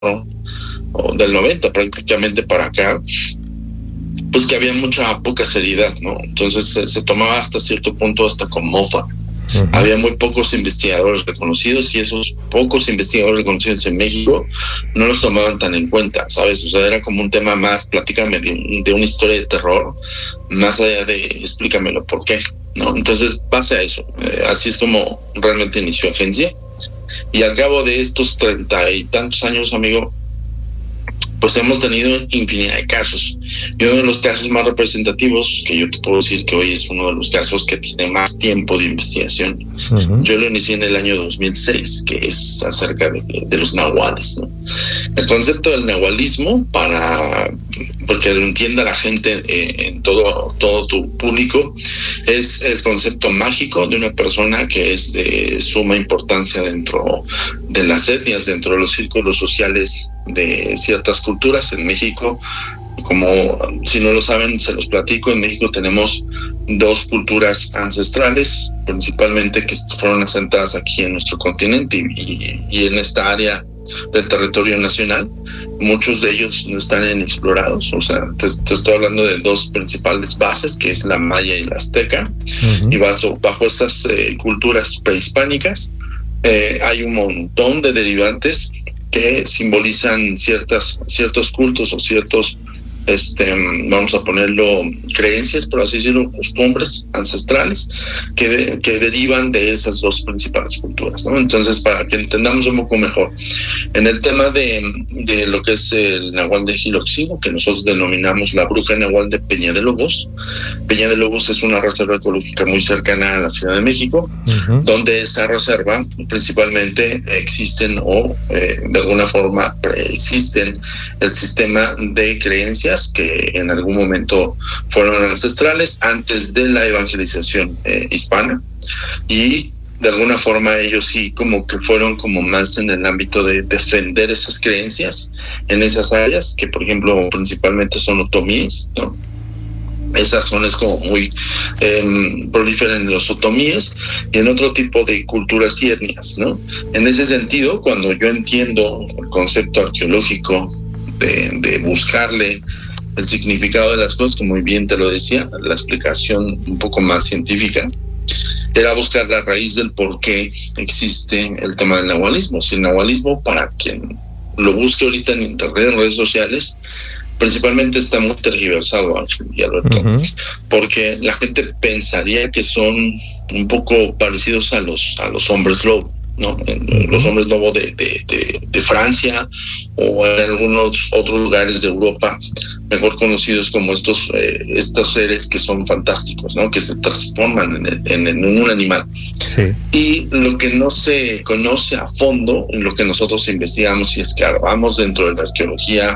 o del 90 prácticamente para acá, pues que había poca seriedad, ¿no? Entonces se tomaba hasta cierto punto hasta con mofa. Uh-huh. Había muy pocos investigadores reconocidos y esos pocos investigadores reconocidos en México no los tomaban tan en cuenta, ¿sabes? O sea, era como un tema más, platícame de una historia de terror, más allá de explícamelo por qué, ¿no? Entonces pasa eso. Así es como realmente inició Agencia. Y al cabo de estos 30 y tantos años, amigo, pues hemos tenido infinidad de casos. Y uno de los casos más representativos, que yo te puedo decir que hoy es uno de los casos que tiene más tiempo de investigación, uh-huh. Yo lo inicié en el año 2006, que es acerca de los nahuales, ¿no? El concepto del nahualismo, porque lo entienda la gente en todo tu público, es el concepto mágico de una persona que es de suma importancia dentro de las etnias, dentro de los círculos sociales de ciertas culturas. En México, como si no lo saben, se los platico, en México tenemos 2 culturas ancestrales, principalmente que fueron asentadas aquí en nuestro continente y en esta área del territorio nacional. Muchos de ellos no están inexplorados, o sea, te estoy hablando de 2 principales bases, que es la maya y la azteca, uh-huh. Y bajo estas culturas prehispánicas hay un montón de derivantes que simbolizan ciertos cultos o ciertos, vamos a ponerlo, creencias, por así decirlo, costumbres ancestrales que derivan de esas 2 principales culturas, ¿no? Entonces, para que entendamos un poco mejor, en el tema de lo que es el nahual de Jiloxino, que nosotros denominamos la bruja nahual de Peña de Lobos. Peña de Lobos es una reserva ecológica muy cercana a la Ciudad de México, uh-huh. Donde esa reserva principalmente existen o de alguna forma preexisten el sistema de creencias que en algún momento fueron ancestrales antes de la evangelización hispana, y de alguna forma ellos sí como que fueron como más en el ámbito de defender esas creencias en esas áreas, que por ejemplo principalmente son otomíes, ¿no? Esa zona es como muy prolífera en los otomíes y en otro tipo de culturas y etnias, ¿no? En ese sentido, cuando yo entiendo el concepto arqueológico de buscarle el significado de las cosas, como muy bien te lo decía, la explicación un poco más científica, era buscar la raíz del por qué existe el tema del nahualismo. Si el nahualismo, para quien lo busque ahorita en internet, en redes sociales, principalmente está muy tergiversado, Ángel y Alberto, uh-huh. Porque la gente pensaría que son un poco parecidos a los hombres lobo, ¿no? Los hombres lobo de Francia o en algunos otros lugares de Europa, mejor conocidos como estos seres que son fantásticos, ¿no? Que se transforman en un animal. Sí. Y lo que no se conoce a fondo, en lo que nosotros investigamos y escarbamos dentro de la arqueología,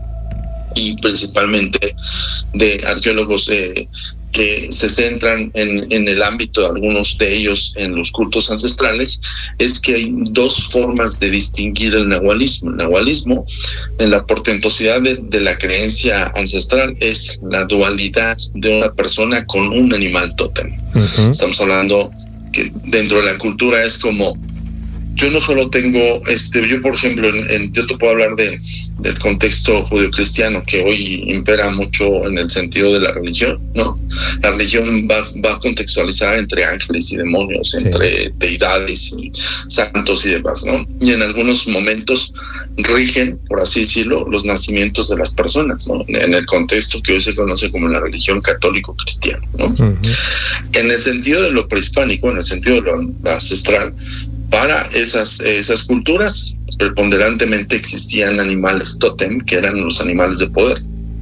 y principalmente de arqueólogos que se centran en el ámbito de algunos de ellos en los cultos ancestrales, es que hay 2 formas de distinguir el nahualismo. El nahualismo, en la portentosidad de la creencia ancestral, es la dualidad de una persona con un animal tótem. Uh-huh. Estamos hablando que dentro de la cultura es como, yo no solo tengo, yo por ejemplo, yo te puedo hablar del contexto judio-cristiano que hoy impera mucho en el sentido de la religión, ¿no? La religión va a contextualizar entre ángeles y demonios, sí, entre deidades y santos y demás, ¿no? Y en algunos momentos rigen, por así decirlo, los nacimientos de las personas, ¿no? En el contexto que hoy se conoce como la religión católico-cristiana, ¿no? Uh-huh. En el sentido de lo prehispánico, en el sentido de lo ancestral, para esas culturas preponderantemente existían animales tótem, que eran los animales de poder,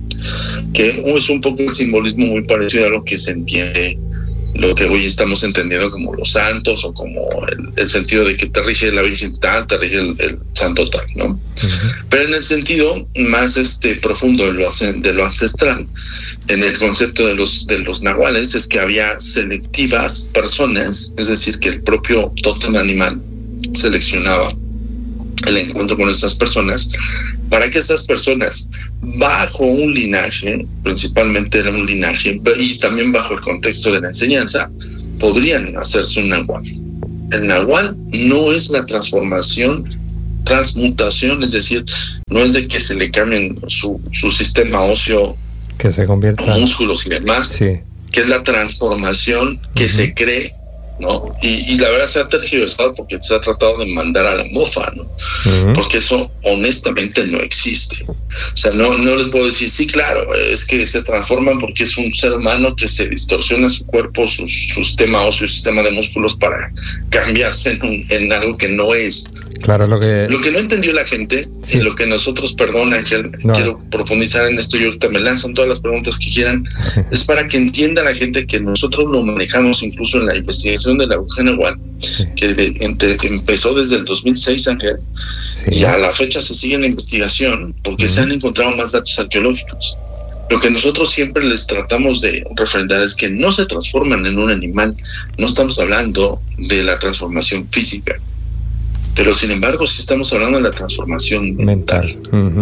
que es un poco el simbolismo muy parecido a lo que se entiende, lo que hoy estamos entendiendo como los santos, o como el sentido de que te rige la Virgen tal, te rige el santo tal, ¿no? Uh-huh. Pero en el sentido más profundo de lo ancestral, en el concepto de los nahuales, es que había selectivas personas, es decir, que el propio tótem animal seleccionaba el encuentro con estas personas, para que estas personas, bajo un linaje, principalmente era un linaje, y también bajo el contexto de la enseñanza, podrían hacerse un nahual. El nahual no es la transformación transmutación, es decir, no es de que se le cambien su sistema óseo, que se convierta músculos y demás, sí, que es la transformación que se cree, ¿no? Y la verdad se ha tergiversado porque se ha tratado de mandar a la mofa, ¿no? Porque eso honestamente no existe. O sea, no les puedo decir, sí, claro, es que se transforman porque es un ser humano que se distorsiona su cuerpo, su sistema óseo, su sistema de músculos para cambiarse en algo que no es. Claro, lo que no entendió la gente, sí, y lo que nosotros, perdón, Ángel, quiero profundizar en esto y ahorita me lanzan todas las preguntas que quieran, es para que entienda la gente que nosotros lo manejamos incluso en la investigación de la aguja Nahual, que empezó desde el 2006, Ángel, sí, y a la fecha se sigue en la investigación porque se han encontrado más datos arqueológicos. Lo que nosotros siempre les tratamos de refrendar es que no se transforman en un animal, no estamos hablando de la transformación física, pero sin embargo sí estamos hablando de la transformación mental.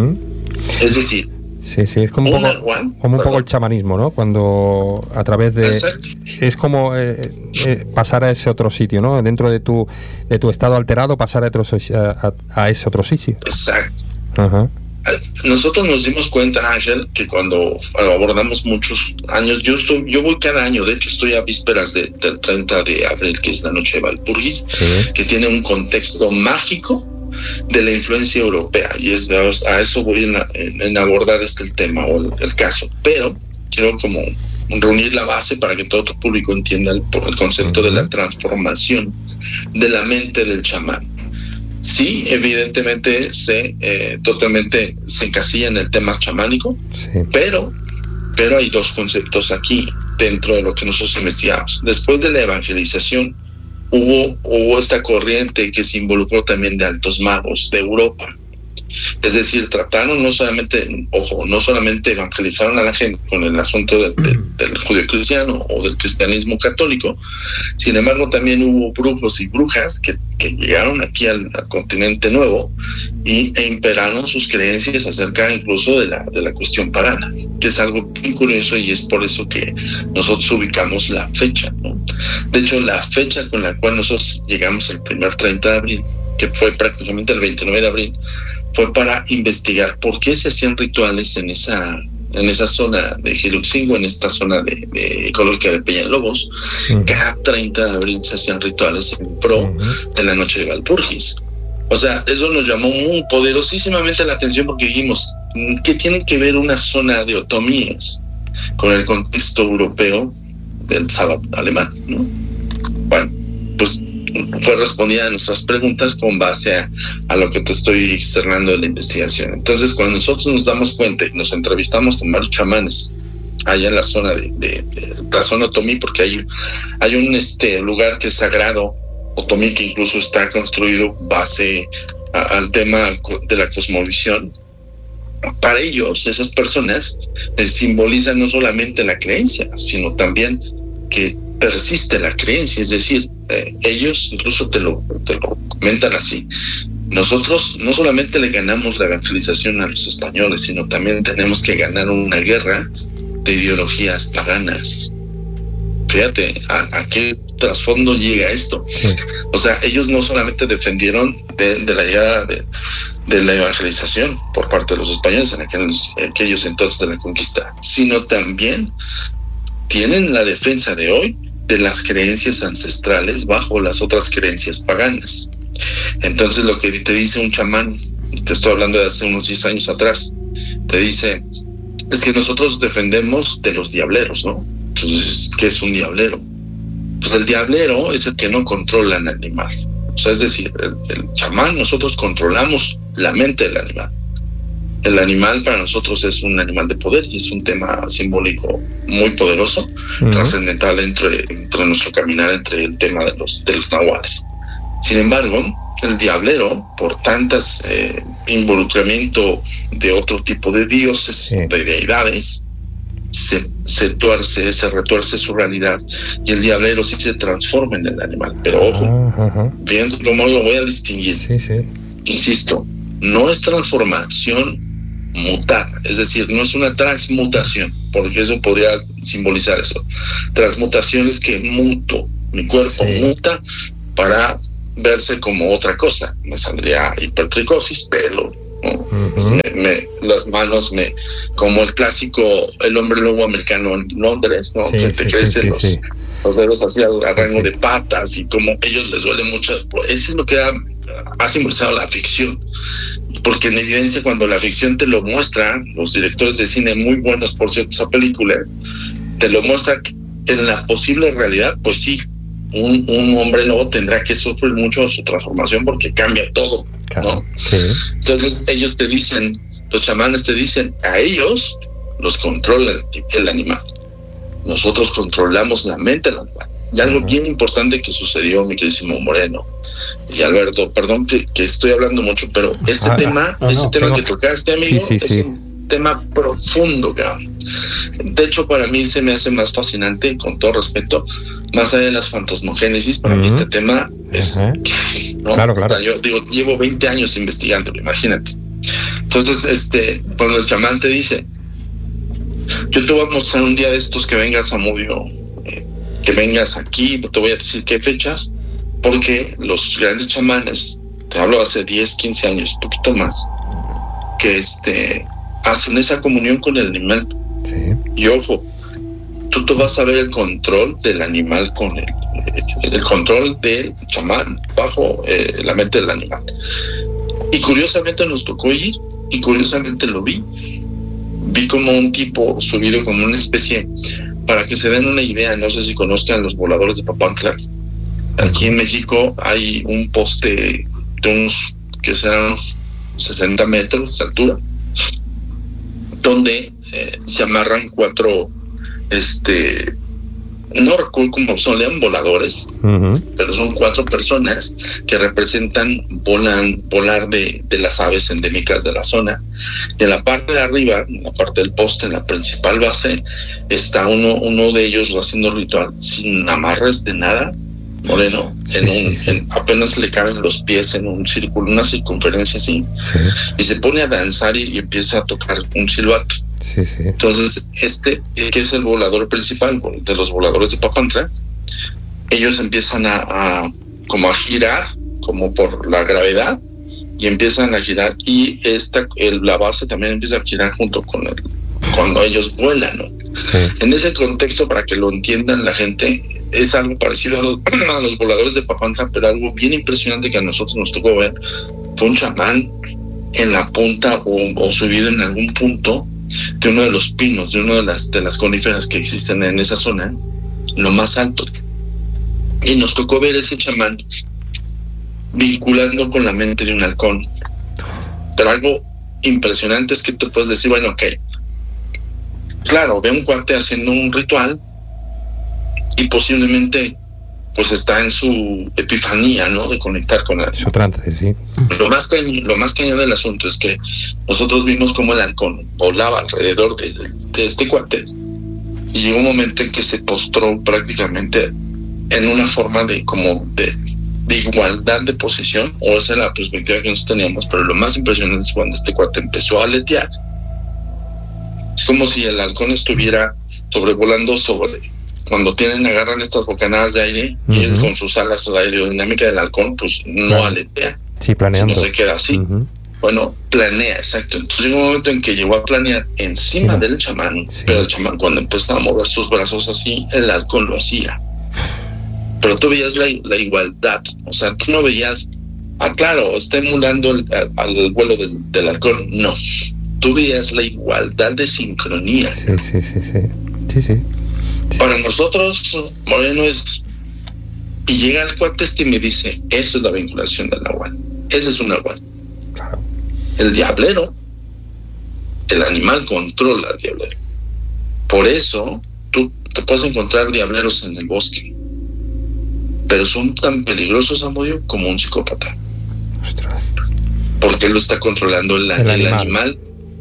Es decir, sí, es como un poco el chamanismo, ¿no? Cuando a través de... Exacto. Es como pasar a ese otro sitio, ¿no? Dentro de tu estado alterado, pasar a ese otro sitio. Exacto. Ajá. Nosotros nos dimos cuenta, Ángel, que cuando abordamos muchos años, yo voy cada año, de hecho estoy a vísperas del 30 de abril, que es la noche de Walpurgis, que tiene un contexto mágico de la influencia europea, y a eso voy en abordar el tema o el caso, pero quiero como reunir la base para que todo tu público entienda el concepto de la transformación de la mente del chamán. Sí, evidentemente totalmente se encasilla en el tema chamánico, sí, pero hay dos conceptos aquí dentro de lo que nosotros investigamos. Después de la evangelización hubo esta corriente que se involucró también de altos magos de Europa. Es decir, trataron no solamente evangelizaron a la gente con el asunto del judío cristiano o del cristianismo católico, sin embargo también hubo brujos y brujas que llegaron aquí al continente nuevo e imperaron sus creencias acerca incluso de la cuestión pagana, que es algo bien curioso y es por eso que nosotros ubicamos la fecha, ¿no? De hecho, la fecha con la cual nosotros llegamos el primer 30 de abril, que fue prácticamente el 29 de abril, fue para investigar por qué se hacían rituales en esa zona de Xiluxingo, en esta zona de ecológica de Peñalobos. Cada 30 de abril se hacían rituales en pro de la noche de Walpurgis. O sea, eso nos llamó muy poderosísimamente la atención porque dijimos, ¿qué tiene que ver una zona de otomíes con el contexto europeo del sábado alemán, ¿no? Bueno, pues fue respondida a nuestras preguntas con base a lo que te estoy externando de la investigación. Entonces, cuando nosotros nos damos cuenta y nos entrevistamos con varios chamanes allá en la zona de la zona otomí, porque hay un lugar que es sagrado otomí, que incluso está construido base al tema de la cosmovisión. Para ellos, esas personas simbolizan no solamente la creencia, sino también que persiste la creencia, es decir, ellos incluso te lo comentan así. Nosotros no solamente le ganamos la evangelización a los españoles, sino también tenemos que ganar una guerra de ideologías paganas. Fíjate a qué trasfondo llega esto. Sí. O sea, ellos no solamente defendieron de la llegada de la evangelización por parte de los españoles en aquellos entonces de la conquista, sino también tienen la defensa de hoy de las creencias ancestrales bajo las otras creencias paganas. Entonces, lo que te dice un chamán, te estoy hablando de hace unos 10 años atrás, te dice, es que nosotros defendemos de los diableros, ¿no? Entonces, ¿qué es un diablero? Pues el diablero es el que no controla al animal. O sea, es decir, el chamán, nosotros controlamos la mente del animal. El animal para nosotros es un animal de poder y es un tema simbólico muy poderoso, trascendental entre nuestro caminar, entre el tema de los nahuales. Sin embargo, el diablero, por tantas involucramiento de otro tipo de dioses, de deidades, se retuerce su realidad y el diablero sí se transforma en el animal. Pero ojo, fíjense cómo lo voy a distinguir. Insisto, no es transformación mutar, es decir, no es una transmutación, porque eso podría simbolizar eso. Transmutación es que muto, mi cuerpo muta para verse como otra cosa. Me saldría hipertricosis, pelo, ¿no? Las manos como el clásico, el hombre lobo americano en Londres, ¿no? Que te crecen los dedos hacia el rango de patas, y como ellos les duele mucho. Eso es lo que ha simbolizado la ficción, porque en evidencia, cuando la ficción te lo muestra, los directores de cine muy buenos, por cierto, esa película te lo muestra en la posible realidad. Pues sí, un hombre lobo tendrá que sufrir mucho su transformación, porque cambia todo, ¿no? Sí. Entonces ellos te dicen, los chamanes te dicen, a ellos los controla el animal, nosotros controlamos la mente del animal. Y algo bien importante que sucedió, mi queridísimo Moreno y Alberto, perdón que estoy hablando mucho, pero este tema que tocaste, amigo, es un tema profundo, cabrón. De hecho, para mí se me hace más fascinante, con todo respeto, más allá de las fantasmogénesis. Para mí este tema es... ¿no? Claro. Yo digo, llevo 20 años investigándolo, imagínate. Entonces, cuando el chamán te dice, yo te voy a mostrar un día de estos que vengas a Zamudio, que vengas aquí, te voy a decir qué fechas, porque los grandes chamanes, te hablo hace 10, 15 años, un poquito más, que hacen esa comunión con el animal. Sí. Y ojo, tú te vas a ver el control del animal con el control del chamán bajo la mente del animal. Y curiosamente nos tocó ir, y curiosamente lo vi como un tipo subido como una especie, para que se den una idea, no sé si conozcan los voladores de Papantla. Aquí en México hay un poste de unos que serán 60 metros de altura, donde se amarran 4, no recuerdo cómo son, lean voladores, pero son 4 personas que representan volar de las aves endémicas de la zona. Y en la parte de arriba, en la parte del poste, en la principal base, está uno de ellos haciendo ritual sin amarres de nada, Moreno, apenas le caben los pies en un círculo, una circunferencia así, y se pone a danzar y empieza a tocar un silbato. Entonces, que es el volador principal de los voladores de Papantla, ellos empiezan a girar, como por la gravedad, y empiezan a girar, y la base también empieza a girar junto con cuando ellos vuelan, ¿no? En ese contexto, para que lo entiendan la gente, es algo parecido a los voladores de Papantla, pero algo bien impresionante que a nosotros nos tocó ver. Fue un chamán en la punta o subido en algún punto de uno de los pinos, de una de las coníferas que existen en esa zona, lo más alto. Y nos tocó ver ese chamán vinculando con la mente de un halcón. Pero algo impresionante es que tú puedes decir, bueno, ok, claro, ve un cuate haciendo un ritual y posiblemente pues está en su epifanía, ¿no? De conectar con él. Su trance, sí. Lo más cañón del asunto es que nosotros vimos cómo el halcón volaba alrededor de este cuate, y llegó un momento en que se postró prácticamente en una forma de igualdad de posición, o esa era la perspectiva que nosotros teníamos. Pero lo más impresionante es cuando este cuate empezó a aletear. Es como si el halcón estuviera sobrevolando cuando agarran estas bocanadas de aire, y él con sus alas, la aerodinámica del halcón, pues no aletea. Sí, planeando. No se queda así. Bueno, planea, exacto. Entonces llegó un momento en que llegó a planear encima del chamán, pero el chamán, cuando empezó a mover sus brazos así, el halcón lo hacía. Pero tú veías la igualdad, o sea, tú no veías, claro, está emulando al vuelo del halcón, no. Tú veías la igualdad de sincronía. Sí. Para nosotros, Moreno, y llega el cuate y me dice, esto es la vinculación del nahual. Ese es un nahual. Claro. El diablero, el animal controla al diablero. Por eso, tú te puedes encontrar diableros en el bosque, pero son tan peligrosos, Zamudio, como un psicópata. Ostras. Porque él lo está controlando. El animal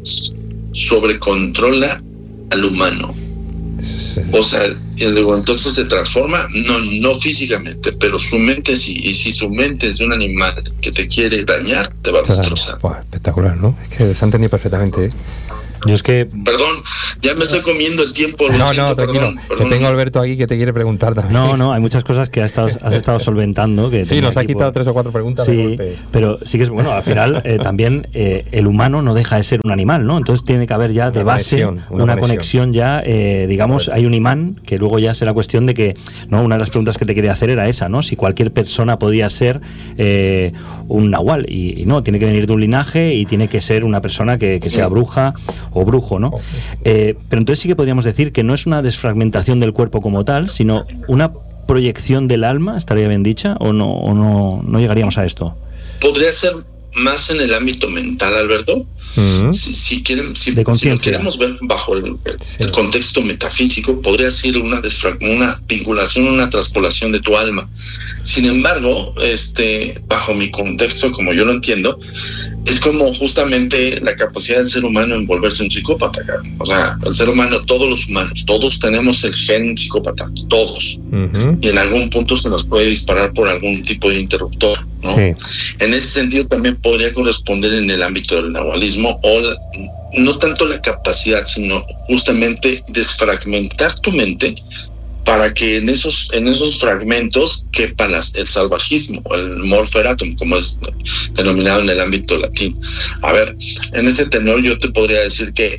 sobrecontrola al humano. O sea, entonces se transforma, no físicamente, pero su mente sí. Y si su mente es de un animal que te quiere dañar, te va a destrozar. Espectacular, ¿no? Es que se ha entendido perfectamente. Yo es que... Perdón, ya me estoy comiendo el tiempo. No, tranquilo, que tengo a Alberto aquí que te quiere preguntar también. No, hay muchas cosas que has estado solventando. Que sí, nos ha quitado 3 o 4 preguntas. Sí, pero sí que es bueno, al final también el humano no deja de ser un animal, ¿no? Entonces tiene que haber ya de base una conexión ya, digamos, hay un imán, que luego ya será cuestión de que, ¿no? Una de las preguntas que te quería hacer era esa, ¿no? Si cualquier persona podía ser un nahual, y no, tiene que venir de un linaje y tiene que ser una persona que sea bruja o brujo, ¿no? Pero entonces sí que podríamos decir que no es una desfragmentación del cuerpo como tal, sino una proyección del alma, ¿estaría bien dicha? ¿O no llegaríamos a esto? Podría ser más en el ámbito mental, Alberto. Si lo queremos ver bajo el contexto metafísico, podría ser una vinculación, una traspolación de tu alma. Sin embargo, bajo mi contexto, como yo lo entiendo, es como justamente la capacidad del ser humano en volverse un psicópata. O sea, el ser humano, todos los humanos, todos tenemos el gen psicópata, todos. Y en algún punto se nos puede disparar por algún tipo de interruptor, ¿no? Sí. En ese sentido también podría corresponder en el ámbito del nahualismo, o no tanto la capacidad, sino justamente desfragmentar tu mente para que en esos fragmentos quepa el salvajismo, el morferatum, como es denominado en el ámbito latín. A ver, en ese tenor yo te podría decir que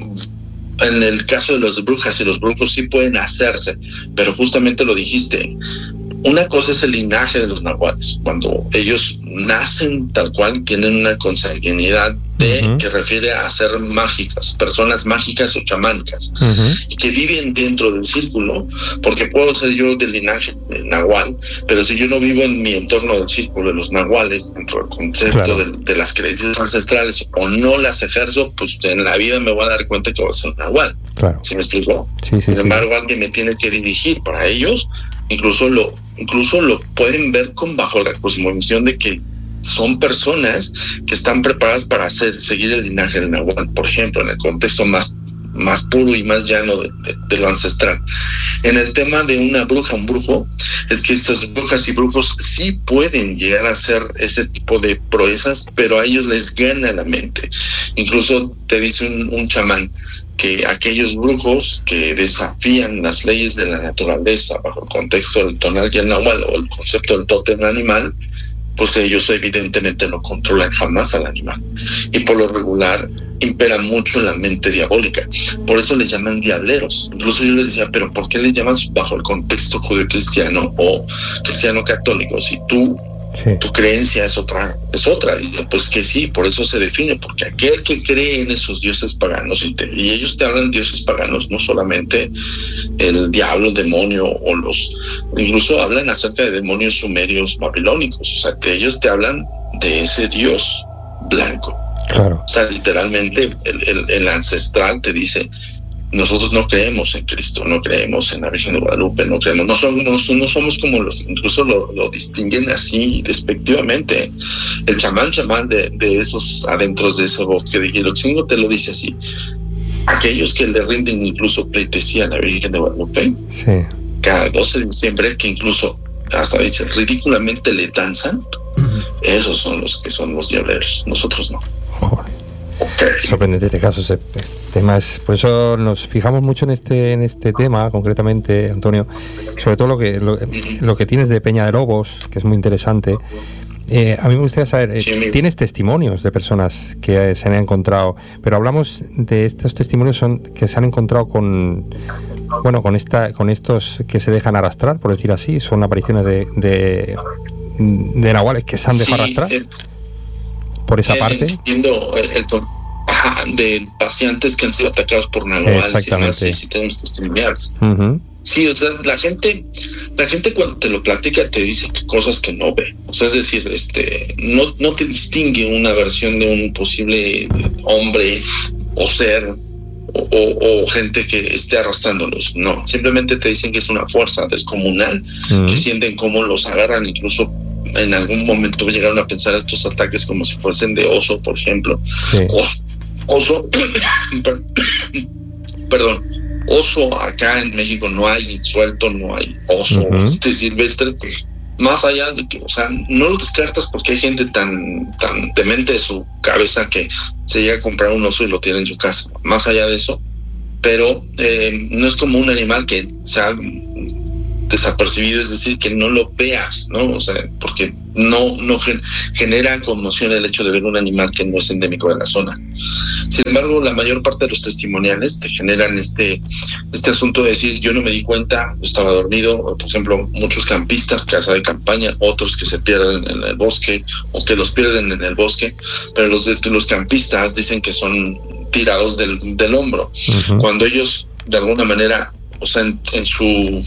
en el caso de las brujas y los brujos sí pueden hacerse, pero justamente lo dijiste, una cosa es el linaje de los nahuales, cuando ellos nacen tal cual, tienen una consanguinidad que refiere a ser mágicas, personas mágicas o chamánicas, y que viven dentro del círculo, porque puedo ser yo del linaje nahual, pero si yo no vivo en mi entorno del círculo de los nahuales, dentro del concepto de las creencias ancestrales, o no las ejerzo, pues en la vida me voy a dar cuenta que voy a ser un nahual. Claro. ¿Sí me explico? Sin embargo, alguien me tiene que dirigir. Para ellos, incluso lo pueden ver bajo la cosmovisión de que son personas que están preparadas para seguir el linaje del nahual, por ejemplo, en el contexto más puro y más llano de lo ancestral. En el tema de una bruja, un brujo, es que estas brujas y brujos sí pueden llegar a hacer ese tipo de proezas, pero a ellos les gana la mente. Incluso te dice un chamán que aquellos brujos que desafían las leyes de la naturaleza bajo el contexto del tonal y el nahual, o el concepto del tótem animal, pues ellos evidentemente no controlan jamás al animal, y por lo regular impera mucho la mente diabólica. Por eso les llaman diableros. Incluso yo les decía, pero ¿por qué les llamas bajo el contexto judeocristiano o cristiano católico si tu creencia es otra? Y pues que sí, por eso se define, porque aquel que cree en esos dioses paganos, y ellos te hablan de dioses paganos, no solamente el diablo, el demonio, incluso hablan acerca de demonios sumerios babilónicos. O sea, que ellos te hablan de ese dios blanco. Claro. O sea, literalmente el ancestral te dice: nosotros no creemos en Cristo, no creemos en la Virgen de Guadalupe, no somos como los, incluso lo distinguen así despectivamente. El chamán de esos adentros de ese bosque de Hiroxingo te lo dice así: aquellos que le rinden incluso pleitesía a la Virgen de Guadalupe, cada 12 de diciembre, que incluso hasta dice ridículamente le danzan, esos son los que son los diableros, nosotros no. Sorprendente este caso, ese tema es, por eso nos fijamos mucho en este tema concretamente, Antonio, sobre todo lo que tienes de Peña de Lobos, que es muy interesante. A mí me gustaría saber, tienes testimonios de personas que se han encontrado, pero hablamos de estos testimonios que se han encontrado con estos que se dejan arrastrar, por decir así, son apariciones de nahuales que se han dejado arrastrar. Por esa parte. Entiendo de pacientes que han sido atacados por nahuales. Exactamente. Y tenemos testimoniales. Sí, o sea, la gente cuando te lo platica te dice cosas que no ve. O sea, es decir, no te distingue una versión de un posible hombre o ser o gente que esté arrastrándolos. No, simplemente te dicen que es una fuerza descomunal, que sienten cómo los agarran. Incluso en algún momento llegaron a pensar estos ataques como si fuesen de oso, por ejemplo. Oso perdón, oso acá en México no hay suelto, no hay oso silvestre, más allá de que, o sea, no lo descartas porque hay gente tan demente de su cabeza que se llega a comprar un oso y lo tiene en su casa. Más allá de eso, pero no es como un animal que sea desapercibido, es decir, que no lo veas, ¿no? O sea, porque no genera conmoción el hecho de ver un animal que no es endémico de la zona. Sin embargo, la mayor parte de los testimoniales te generan este asunto de decir, yo no me di cuenta, estaba dormido. O, por ejemplo, muchos campistas, casa de campaña, otros que se pierden en el bosque o que los pierden en el bosque, pero los campistas dicen que son tirados del hombro. Uh-huh. Cuando ellos, de alguna manera, o sea, en su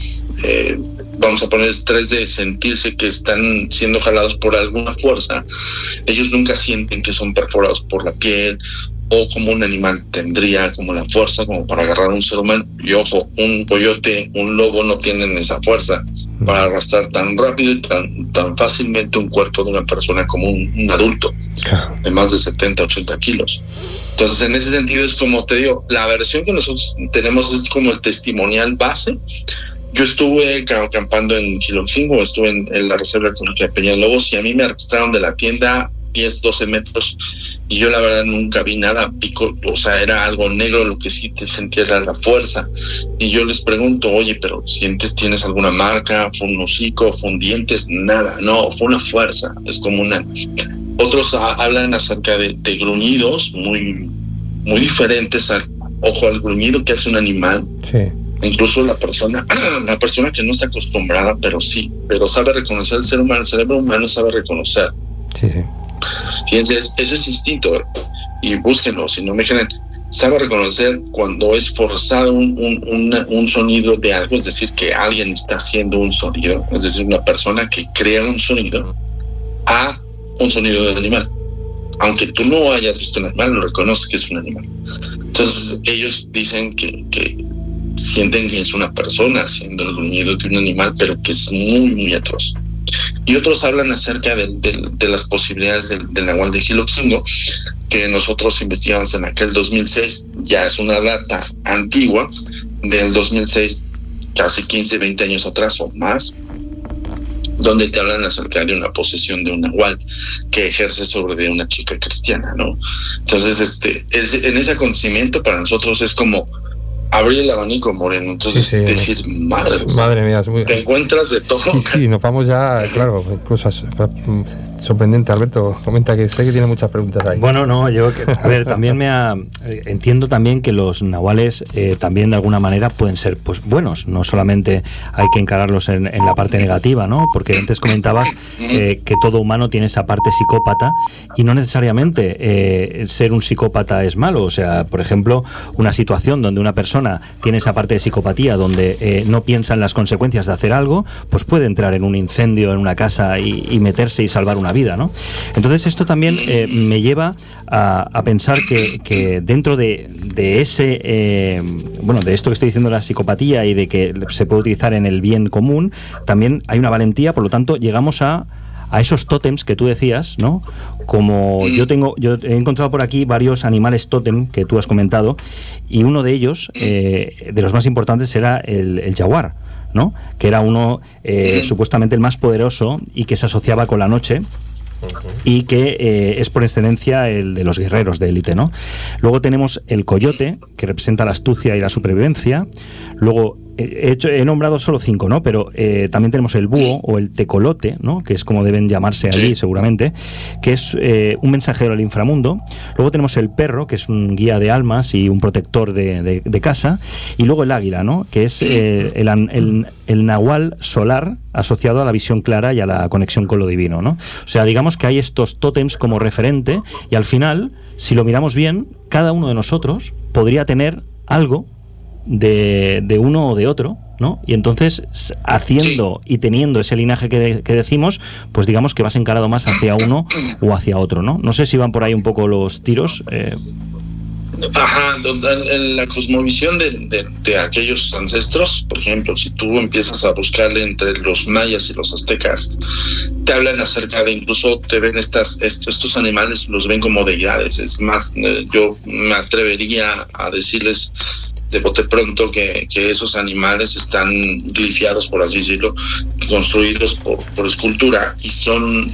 vamos a poner estrés de sentirse que están siendo jalados por alguna fuerza, ellos nunca sienten que son perforados por la piel o como un animal tendría como la fuerza como para agarrar a un ser humano. Y ojo, un coyote, un lobo no tienen esa fuerza para arrastrar tan rápido y tan fácilmente un cuerpo de una persona como un adulto de más de 70, 80 kilos. Entonces, en ese sentido es como te digo, la versión que nosotros tenemos es como el testimonial base. Yo estuve acampando en Quiloxingo, estuve en la reserva ecológica de Peñalobos y a mí me arrastraron de la tienda 10, 12 metros y yo la verdad nunca vi nada, o sea, era algo negro, lo que sí te sentía era la fuerza. Y yo les pregunto, oye, pero ¿tienes alguna marca? ¿Fue un hocico? ¿Fue un dientes? Nada, no, fue una fuerza descomunal. Otros hablan acerca de gruñidos muy, muy diferentes al gruñido que hace un animal. Sí. Incluso la persona que no está acostumbrada, pero sabe reconocer el cerebro humano sabe reconocer. Sí. Fíjense, eso es instinto, y búsquenlo, si no me creen. Sabe reconocer cuando es forzado un sonido de algo, es decir, que alguien está haciendo un sonido, es decir, una persona que crea un sonido a un sonido del animal. Aunque tú no hayas visto un animal, lo reconoces que es un animal. Entonces, ellos dicen que sienten que es una persona haciendo el gruñido de un animal, pero que es muy, muy atroz. Y otros hablan acerca de las posibilidades del nahual de Quiloxingo, que nosotros investigamos en aquel 2006, ya es una data antigua, del 2006, casi 15, 20 años atrás o más, donde te hablan acerca de una posesión de un nahual que ejerce sobre una chica cristiana, ¿no? Entonces, en ese acontecimiento para nosotros es como abrir el abanico, Moreno. Entonces, sí. Decir, madre mía, te encuentras de todo. Sí, nos vamos ya, claro, cosas sorprendentes. Alberto, comenta, que sé que tiene muchas preguntas ahí. Bueno, no, también entiendo también que los nahuales también de alguna manera pueden ser pues buenos, no solamente hay que encararlos en la parte negativa, ¿no? Porque antes comentabas que todo humano tiene esa parte psicópata y no necesariamente ser un psicópata es malo. O sea, por ejemplo, una situación donde una persona tiene esa parte de psicopatía donde no piensa en las consecuencias de hacer algo, pues puede entrar en un incendio en una casa y meterse y salvar una vida, ¿no? Entonces esto también me lleva a pensar que dentro de ese de esto que estoy diciendo, la psicopatía, y de que se puede utilizar en el bien común, también hay una valentía. Por lo tanto, llegamos a esos tótems que tú decías, ¿no? Como yo he encontrado por aquí varios animales tótem que tú has comentado, y uno de ellos, de los más importantes, era el jaguar, ¿no? Que era uno supuestamente el más poderoso y que se asociaba con la noche. Y que es por excelencia el de los guerreros de élite, ¿no? Luego tenemos el coyote, que representa la astucia y la supervivencia. Luego he nombrado solo 5, ¿no? Pero también tenemos el búho o el tecolote, ¿no? Que es como deben llamarse allí, seguramente, que es un mensajero del inframundo. Luego tenemos el perro, que es un guía de almas y un protector de casa. Y luego el águila, ¿no? Que es el nahual solar, asociado a la visión clara y a la conexión con lo divino, ¿no? O sea, digamos que hay estos tótems como referente, y al final, si lo miramos bien, cada uno de nosotros podría tener algo de uno o de otro, ¿no? Y entonces, haciendo y teniendo ese linaje que decimos, pues digamos que vas encarado más hacia uno o hacia otro, ¿no? No sé si van por ahí un poco los tiros. Ajá, la cosmovisión de aquellos ancestros, por ejemplo, si tú empiezas a buscarle entre los mayas y los aztecas, te hablan acerca de, incluso te ven estos animales, los ven como deidades. Es más, yo me atrevería a decirles de bote pronto que esos animales están glifiados, por así decirlo, construidos por escultura y son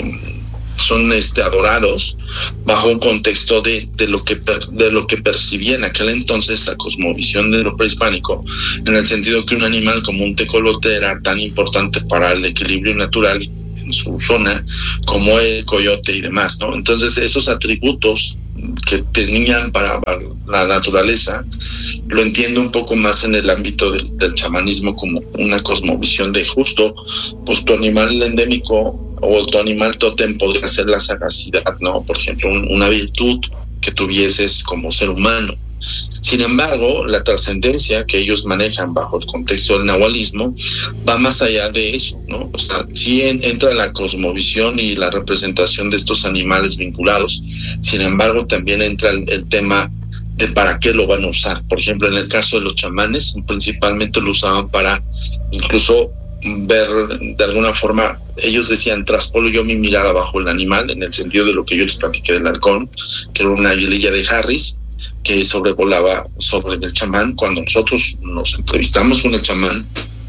adorados bajo un contexto de lo que percibía en aquel entonces la cosmovisión de lo prehispánico, en el sentido que un animal como un tecolote era tan importante para el equilibrio natural en su zona como el coyote y demás, ¿no? Entonces esos atributos que tenían para la naturaleza lo entiendo un poco más en el ámbito del chamanismo como una cosmovisión de justo, pues tu animal endémico o tu animal tótem podría ser la sagacidad, ¿no? Por ejemplo, una virtud que tuvieses como ser humano. Sin embargo, la trascendencia que ellos manejan bajo el contexto del nahualismo va más allá de eso, ¿no? O sea, sí entra la cosmovisión y la representación de estos animales vinculados. Sin embargo, también entra el tema de para qué lo van a usar. Por ejemplo, en el caso de los chamanes, principalmente lo usaban para incluso ver de alguna forma, ellos decían, traspolo yo mi mirada bajo el animal, en el sentido de lo que yo les platiqué del halcón, que era una aguililla de Harris, que sobrevolaba sobre el chamán. Cuando nosotros nos entrevistamos con el chamán,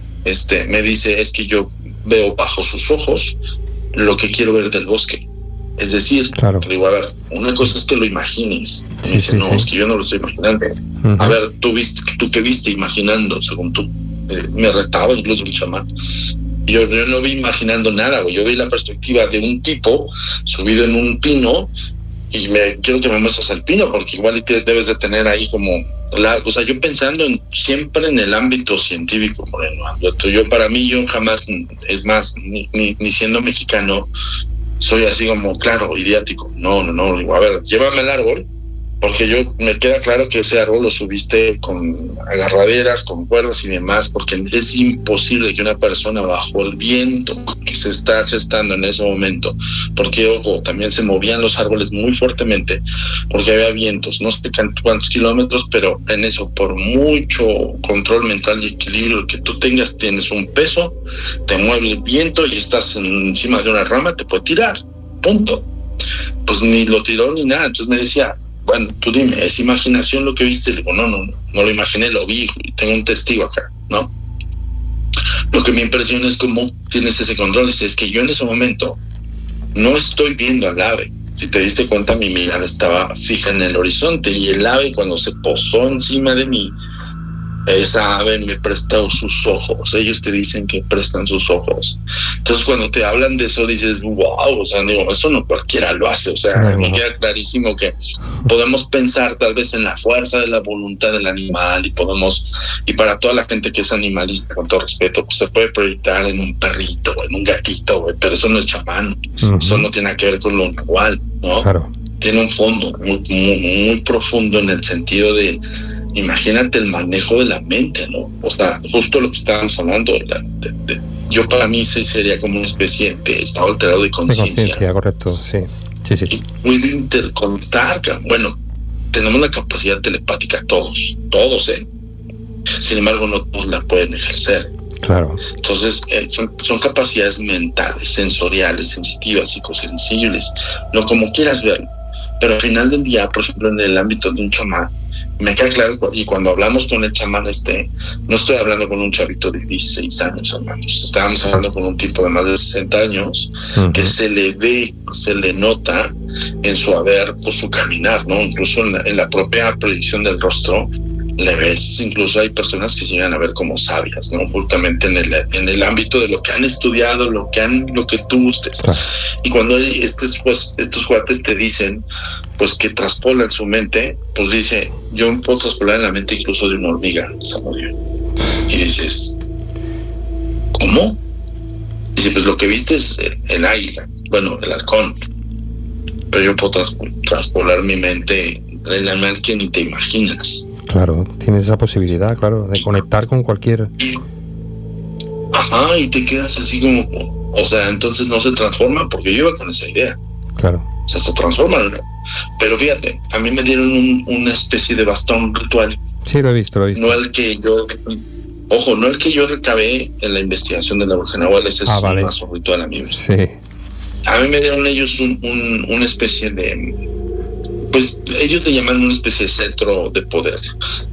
me dice, es que yo veo bajo sus ojos lo que quiero ver del bosque. Es decir, claro. Digo, a ver, una cosa es que lo imagines. Sí, me dice, sí, no, sí. Es que yo no lo estoy imaginando. Uh-huh. A ver, ¿tú qué viste imaginando, según tú? Me retaba incluso el chamán. Yo no vi imaginando nada, güey. Yo vi la perspectiva de un tipo subido en un pino y quiero que me muestres el pino, porque igual debes de tener ahí como o sea, yo pensando siempre en el ámbito científico, Moreno. Yo jamás, es más, ni siendo mexicano, soy así como, claro, idiático. No, digo, a ver, llévame al árbol, porque me queda claro que ese árbol lo subiste con agarraderas, con cuerdas y demás, porque es imposible que una persona bajo el viento que se está gestando en ese momento, porque ojo, también se movían los árboles muy fuertemente, porque había vientos, no sé cuántos kilómetros, pero en eso, por mucho control mental y equilibrio que tú tengas, tienes un peso, te mueve el viento y estás encima de una rama, te puede tirar, punto. Pues ni lo tiró ni nada. Entonces me decía, bueno, tú dime, ¿es imaginación lo que viste? Le digo, no lo imaginé, lo vi, tengo un testigo acá, ¿no? Lo que me impresiona es cómo tienes ese control. Es que yo en ese momento no estoy viendo al ave. Si te diste cuenta, mi mirada estaba fija en el horizonte, y el ave, cuando se posó encima de mí, esa ave me prestó sus ojos. Ellos te dicen que prestan sus ojos. Entonces, cuando te hablan de eso, dices, wow, o sea, digo, eso no cualquiera lo hace. O sea, me queda clarísimo que podemos pensar tal vez en la fuerza de la voluntad del animal, y para toda la gente que es animalista, con todo respeto, pues se puede proyectar en un perrito, en un gatito, güey, pero eso no es chamán. Uh-huh. Eso no tiene que ver con lo nahual, ¿no? Claro. Tiene un fondo muy, muy, muy profundo, en el sentido de, imagínate el manejo de la mente, ¿no? O sea, justo lo que estábamos hablando, yo para mí sería como una especie de estado alterado de conciencia. De conciencia, correcto, sí. Y puede interconectar. Bueno, tenemos la capacidad telepática todos, sin embargo no todos la pueden ejercer. Claro. Entonces son capacidades mentales, sensoriales, sensitivas, psicosensibles, lo como quieras verlo. Pero al final del día, por ejemplo, en el ámbito de un chamán, me queda claro, y cuando hablamos con el chamán, no estoy hablando con un chavito de 16 años, hermanos. Estábamos hablando con un tipo de más de 60 años, uh-huh, que se le ve, se le nota en su haber, pues su caminar, ¿no? Incluso en la propia proyección del rostro, le ves, incluso hay personas que se llegan a ver como sabias, ¿no? Justamente en el ámbito de lo que han estudiado, lo que tú gustes. Claro. Y cuando estos cuates te dicen, pues, que traspolan su mente, pues dice, yo puedo traspolar en la mente incluso de una hormiga, Samuel. Y dices, ¿cómo? Dice, pues lo que viste es el águila, bueno, el halcón, pero yo puedo traspolar mi mente en el animal que ni te imaginas. Claro, tienes esa posibilidad, claro, de conectar con cualquier... Ajá, y te quedas así como... O sea, entonces no se transforma, porque yo iba con esa idea. Claro. O sea, se transforma, ¿no? Pero fíjate, a mí me dieron una especie de bastón ritual. Sí, lo he visto. No el que yo... Ojo, no el que yo recabé en la investigación de la bruja nahual, ese es un bastón ritual, amigos. Sí. A mí me dieron ellos una especie de... Pues ellos le llaman una especie de centro de poder,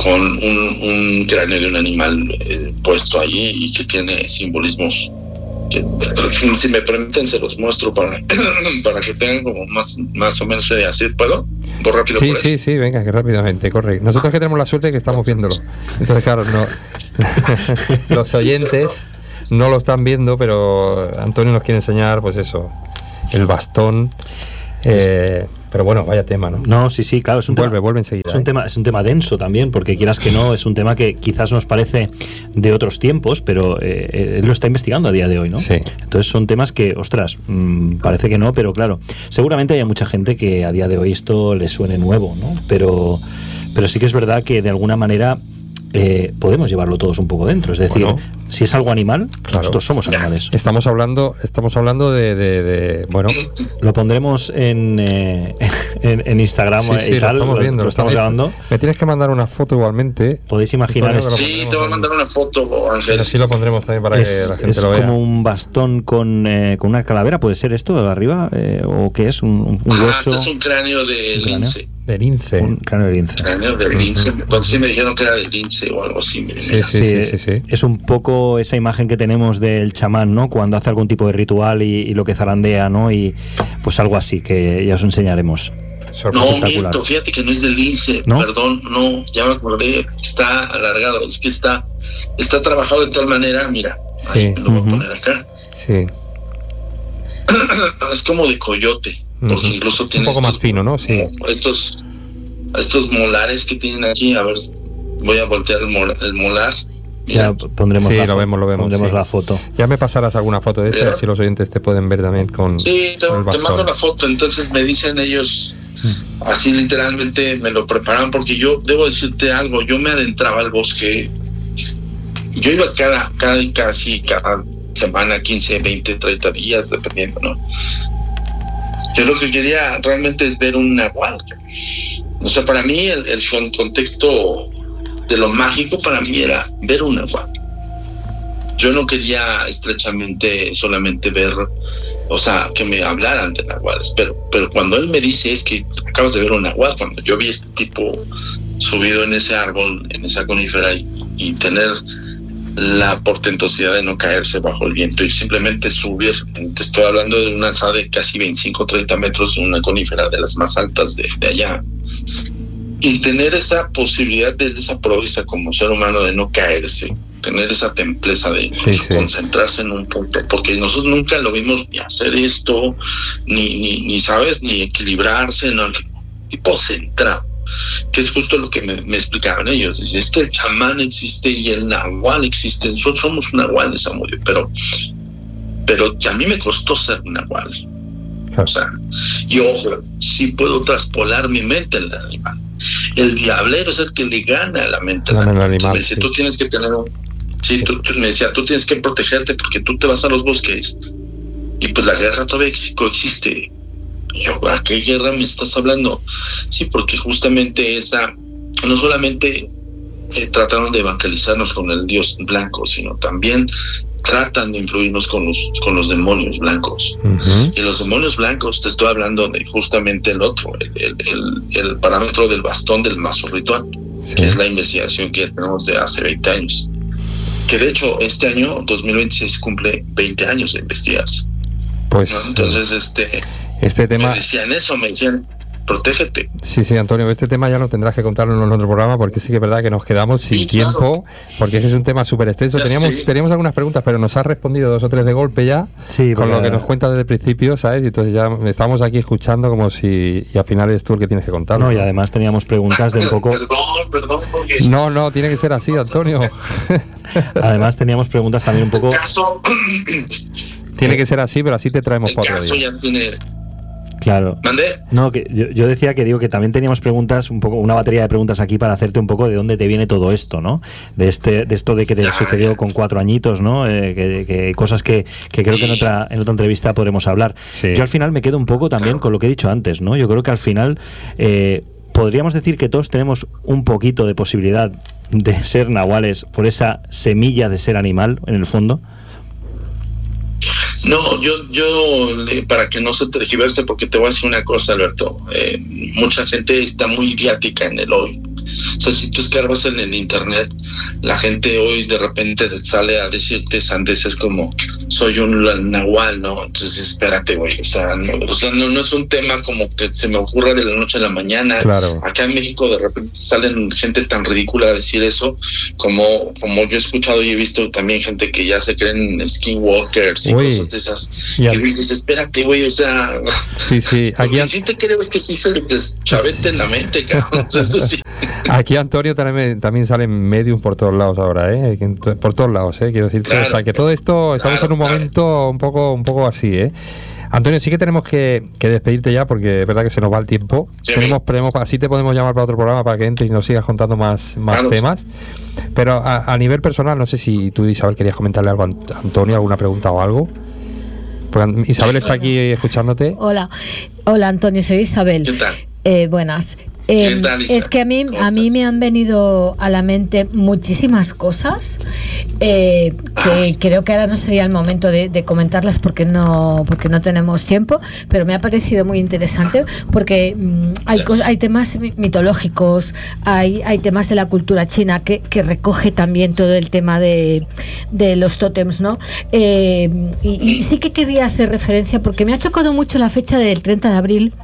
con un cráneo de un animal puesto allí y que tiene simbolismos que, si me permiten, se los muestro para que tengan como más o menos idea. ¿Sí puedo? ¿Por rápido? Sí, venga, que rápidamente, corre. Nosotros que tenemos la suerte de que estamos viéndolo. Entonces, claro, no los oyentes no lo están viendo, pero Antonio nos quiere enseñar, pues eso, el bastón. Pero bueno, vaya tema, ¿no? No, sí, claro, es un vuelve enseguida. Es un tema denso también, porque quieras que no, es un tema que quizás nos parece de otros tiempos, pero él lo está investigando a día de hoy, ¿no? Sí. Entonces son temas que, ostras, parece que no, pero claro, seguramente haya mucha gente que a día de hoy esto le suene nuevo, ¿no? Pero sí que es verdad que de alguna manera podemos llevarlo todos un poco dentro, es decir, bueno, si es algo animal, claro, nosotros somos animales. Estamos hablando de bueno, lo pondremos en Instagram y tal, lo estamos grabando. Me tienes que mandar una foto igualmente. Podéis imaginar. Sí, te voy a mandar una foto, Ángel. Así lo pondremos también para que la gente lo vea. Es como un bastón con una calavera, ¿puede ser esto de arriba? ¿O qué es? ¿Un hueso? Este es un cráneo de lince. De lince. Un cráneo de lince. Cráneo de lince. Pues sí me dijeron que era de lince o algo así. Sí. Es un poco esa imagen que tenemos del chamán, ¿no? Cuando hace algún tipo de ritual y lo que zarandea, ¿no? Y pues algo así, que ya os enseñaremos. No, miento, fíjate que no es de lince, ¿no? Perdón, no, ya me acordé, está alargado, es que está trabajado de tal manera, mira, ahí lo voy a poner acá. Sí. Es como de coyote, porque incluso tiene un poco más fino, ¿no? Sí. Estos molares que tienen aquí, a ver, voy a voltear el molar. Mira. Ya pondremos lo vemos. Pondremos la foto. Ya me pasarás alguna foto de esta, así los oyentes te pueden ver también con. Sí, te mando la foto. Entonces me dicen ellos, así literalmente me lo preparan, porque yo debo decirte algo. Yo me adentraba al bosque. Yo iba casi cada semana, 15, 20, 30 días, dependiendo, ¿no? Yo lo que quería realmente es ver un nahual. O sea, para mí el contexto de lo mágico para mí era ver un nahual. Yo no quería estrechamente solamente ver, o sea, que me hablaran de nahuales, pero cuando él me dice es que acabas de ver un nahual, cuando yo vi este tipo subido en ese árbol, en esa conífera y tener la portentosidad de no caerse bajo el viento y simplemente subir, te estoy hablando de una alzada de casi 25-30 metros en una conífera de las más altas de allá, y tener esa posibilidad de esa proeza como ser humano de no caerse, tener esa templeza de concentrarse en un punto, porque nosotros nunca lo vimos ni hacer esto, ni sabes, ni equilibrarse, no, tipo centrado, que es justo lo que me explicaban ellos. Dice, es que el chamán existe y el nahual existe, nosotros somos nahuales, Amudio, pero a mí me costó ser nahual. O sea, y ojo, sí puedo traspolar mi mente al animal. El diablero es el que le gana a la mente al animal. Me decía, tú tienes que tener me decía, tú tienes que protegerte porque tú te vas a los bosques y pues la guerra todavía coexiste. Y yo, ¿a qué guerra me estás hablando? Sí, porque justamente esa, no solamente trataron de evangelizarnos con el Dios blanco, sino también tratan de influirnos con los demonios blancos. Y los demonios blancos, te estoy hablando de justamente el otro, el parámetro del bastón del mazo ritual, que es la investigación que tenemos de hace 20 años. Que de hecho este año, 2026, cumple 20 años de investigarse. Pues, ¿no? Entonces, este tema... me decían, protégete. Sí, Antonio, este tema ya no tendrás que contarlo en otro programa, porque sí que es verdad que nos quedamos sin tiempo, porque ese es un tema súper extenso. Teníamos algunas preguntas, pero nos has respondido 2 o 3 de golpe ya, con lo que nos cuentas desde el principio, ¿sabes? Y entonces ya estamos aquí escuchando como si, y al final eres tú el que tienes que contarlo. No, y además teníamos preguntas de un poco... Perdón, porque... No, tiene que ser así, Antonio. Además teníamos preguntas también un poco... Tiene que ser así, pero así te traemos para otro día. Ya tiene... Claro. ¿Mandé? No, que yo decía que también teníamos preguntas, un poco, una batería de preguntas aquí para hacerte un poco de dónde te viene todo esto, ¿no? De esto de que te sucedió con 4 añitos, ¿no? Que cosas que creo que en otra entrevista podremos hablar. Sí. Yo al final me quedo un poco también con lo que he dicho antes, ¿no? Yo creo que al final podríamos decir que todos tenemos un poquito de posibilidad de ser nahuales por esa semilla de ser animal, en el fondo. No, yo para que no se tergiverse, porque te voy a decir una cosa, Alberto, mucha gente está muy idiática en el hoy. O sea, si tú escarbas en el internet, la gente hoy de repente sale a decirte sandeces como soy un nahual, ¿no? Entonces espérate, güey, o sea, no es un tema como que se me ocurra de la noche a la mañana. Claro. Acá en México de repente salen gente tan ridícula a decir eso, como yo he escuchado y he visto también gente que ya se creen skinwalkers y cosas de esas, que dices, espérate, güey, o sea, sí, aquí lo que sí te creo es que sí se les deschavete en la mente, cabrón. Eso sí. Aquí, Antonio, también salen medium por todos lados ahora, por todos lados, quiero decir, claro, o sea, que todo esto, estamos en un momento un poco así, Antonio, sí que tenemos que despedirte ya, porque es verdad que se nos va el tiempo. Sí, tenemos así te podemos llamar para otro programa para que entres y nos sigas contando más temas. Pero a nivel personal, no sé si tú, Isabel, querías comentarle algo a Antonio, alguna pregunta o algo. Porque Isabel está aquí escuchándote. Hola, Antonio, soy Isabel. ¿Qué tal? Buenas. Es que a mí me han venido a la mente muchísimas cosas que creo que ahora no sería el momento de comentarlas porque no tenemos tiempo, pero me ha parecido muy interesante porque hay temas mitológicos, hay temas de la cultura china que recoge también todo el tema de los tótems, ¿no? Y sí que quería hacer referencia porque me ha chocado mucho la fecha del 30 de abril.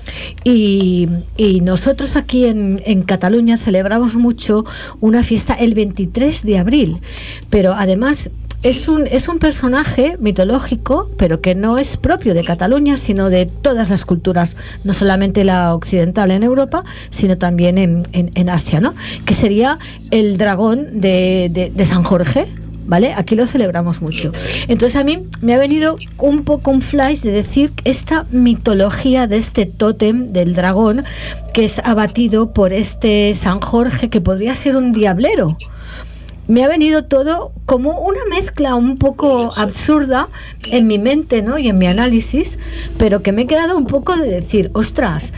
Y nosotros aquí en Cataluña celebramos mucho una fiesta el 23 de abril, pero además es un personaje mitológico, pero que no es propio de Cataluña, sino de todas las culturas, no solamente la occidental en Europa, sino también en Asia, ¿no? Que sería el dragón de San Jorge. ¿Vale? Aquí lo celebramos mucho. Entonces a mí me ha venido un poco un flash de decir esta mitología de este tótem del dragón que es abatido por este San Jorge, que podría ser un diablero. Me ha venido todo como una mezcla un poco absurda en mi mente, ¿no? Y en mi análisis, pero que me he quedado un poco de decir, ostras,